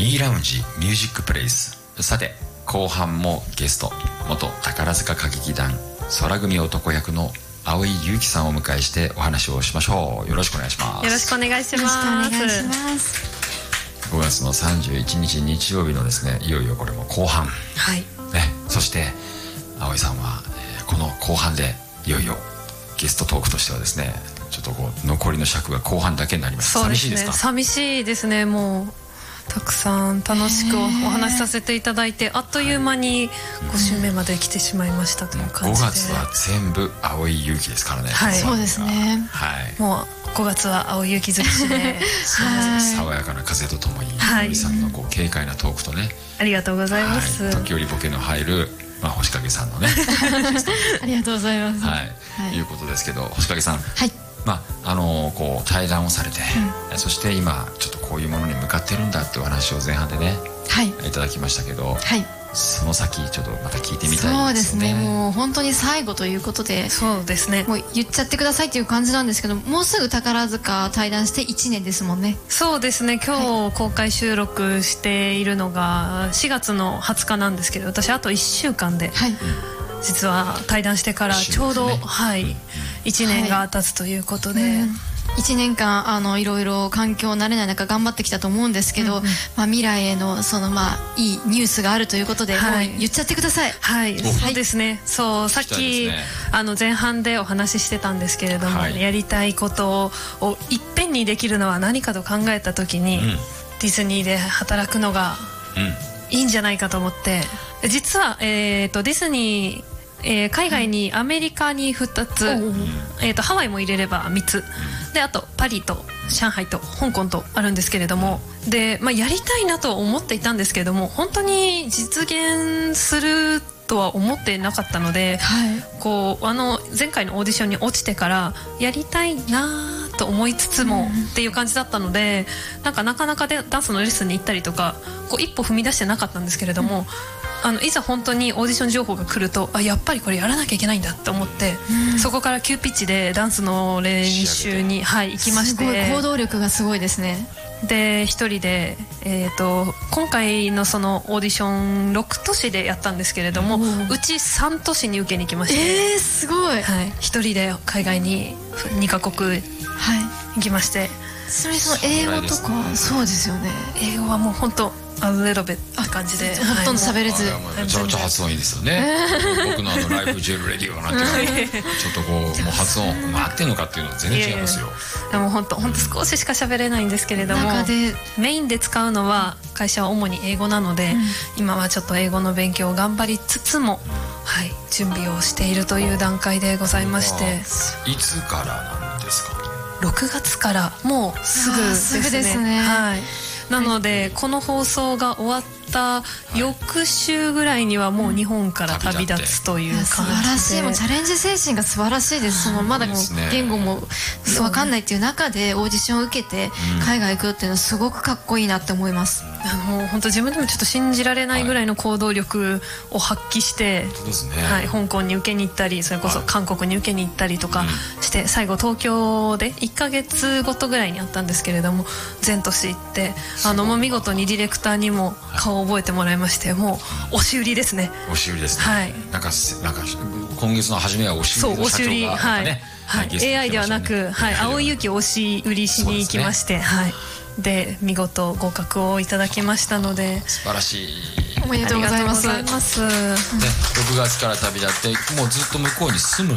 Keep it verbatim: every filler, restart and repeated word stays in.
E ラウンジミュージックプレイス。さて後半もゲスト、元宝塚歌劇団空組男役の蒼井優樹さんをお迎えしてお話をしましょう。よろしくお願いします。 よろしくお願いします。 よろしくお願いします。 ごがつのさんじゅういちにち日曜日のですね、いよいよこれも後半、 はいね、そして蒼井さんは、えー、この後半でいよいよゲストトークとしてはですね、ちょっとこう残りの尺が後半だけになります。 そうですね、 寂しいですか？ 寂しいですね。もうたくさん楽しくお話しさせていただいて、あっという間にご週目まで来てしまいましたという感じで、 ごがつは全部蒼井優樹ですからね。 はい、 そうですね。 はい、 もうごがつは蒼井優樹尽くしで、はい、 爽やかな風とともに蒼井さんのこう軽快なトークとね、 ありがとうございます、 はい、時折ボケの入る、まあ、星影さんのねありがとうございます。 はい、 はい、 いうことですけど、星影さん、 はい、 まああのこう対談をされて、うん、そして今ちょっとこういうものに向かってるんだってお話を前半でね、はい、いただきましたけど、はい、その先ちょっとまた聞いてみたいですよね。 そうですね、もう本当に最後ということで、 そうですね、 もう言っちゃってくださいっていう感じなんですけど、もうすぐ宝塚対談していちねんですもんね。 そうですね、今日公開収録しているのがしがつのはつかなんですけど、私あといっしゅうかんで、はい、実は対談してからちょうど、ね、はい、いちねんが経つということで、はい、うん、 いちねんかんあのいろいろ環境慣れない中頑張ってきたと思うんですけど、うんうん、まあ、未来へのその、まあ、いいニュースがあるということで、はい、もう言っちゃってください。 はい、そうですね、そう、さっき、ね、あの前半でお話ししてたんですけれども、はい、やりたいことをいっぺんにできるのは何かと考えた時に、うん、ディズニーで働くのがいいんじゃないかと思って、実は、えーと、ディズニーえー、海外にアメリカにふたつ、えーとハワイも入れればみっつで、あとパリと上海と香港とあるんですけれども、で、まあ、やりたいなと思っていたんですけれども、本当に実現するとは思ってなかったので、はい、こうあの前回のオーディションに落ちてからやりたいなと思いつつも、うん、っていう感じだったので、なんかなかなかでダンスのレッスンに行ったりとかこう一歩踏み出してなかったんですけれども、うん、あのいざ本当にオーディション情報が来ると、あ、やっぱりこれやらなきゃいけないんだって思って、うん、そこから急ピッチでダンスの練習に、はい、行きまして、 すごい行動力がすごいですね。 で一人で、えー、と今回のそのオーディションろくとしでやったんですけれども、うちさんとしに受けに行きまして、 えー、すごい、 はい、一人で海外ににかこく行きまして、はい、 それその英語とか、そうですよね、 英語はもう本当あのレロベって感じでほとんど喋れず、 めちゃめちゃ発音いいですよね。僕のあのライフジェルレディオなんていうのちょっとこうもう発音合ってんのかっていうのは全然違いますよ。 でも本当本当少ししか喋れないんですけれども、メインで使うのは会社は主に英語なので、今はちょっと英語の勉強を頑張りつつも、はい、準備をしているという段階でございまして。 いつからなんですか？ ろくがつから、もうすぐですね。 ですね、 はい、なのでこの放送が終わった翌週ぐらいにはもう日本から旅立つという感じで、 素晴らしい、もうチャレンジ精神が素晴らしいです。そのまだもう言語も分かんないっていう中でオーディションを受けて海外行くっていうのはすごくかっこいいなって思います。 あのもう本当自分でもちょっと信じられないぐらいの行動力を発揮して、はい、香港に受けに行ったり、それこそ韓国に受けに行ったりとかして、最後東京でいっかげつごとぐらいにあったんですけれども、全都市行って、あのもう見事にディレクターにも顔を覚えてもらいまして、もう押し売りですね。 押し売りですね。 はい。 なんかなんか今月の初めは押し売りの社長がね、 はいはい、エーアイ ではなく、はい、蒼井優樹を押し売りしに行きまして、はい。で見事合格をいただきましたので、 素晴らしい。 おめでとうございます。 ね、ろくがつから旅立ってもうずっと向こうに住む